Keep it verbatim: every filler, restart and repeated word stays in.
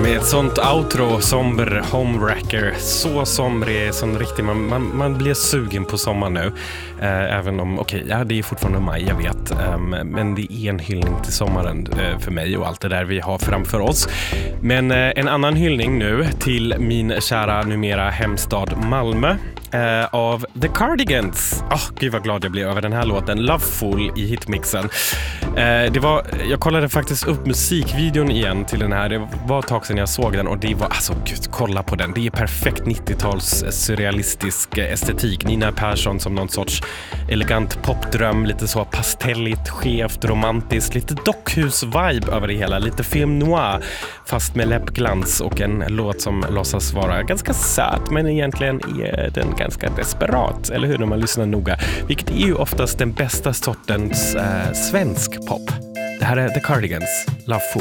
med ett sånt outro, somber, homewrecker, så somrig, sån riktig, man, man, man blir sugen på sommar nu, eh, även om, okej, okay, ja, det är fortfarande maj, jag vet, eh, men det är en hyllning till sommaren eh, för mig och allt det där vi har framför oss. Men eh, en annan hyllning nu till min kära numera hemstad Malmö, Uh, av The Cardigans. Åh, oh, gud vad glad jag blev över den här låten, Loveful i hitmixen. Uh, det var, jag kollade faktiskt upp musikvideon igen till den här. Det var ett tag sedan jag såg den och det var, alltså gud, kolla på den. Det är perfekt nittio-tals surrealistisk estetik. Nina Persson som någon sorts elegant popdröm, lite så pastelligt, skevt, romantiskt, lite dockhus-vibe över det hela. Lite film noir, fast med läppglans och en låt som låtsas vara ganska söt, men egentligen är den ganska desperat, eller hur, när man lyssnar noga, vilket är ju oftast den bästa sortens eh, svensk pop. Det här är The Cardigans, Loveful.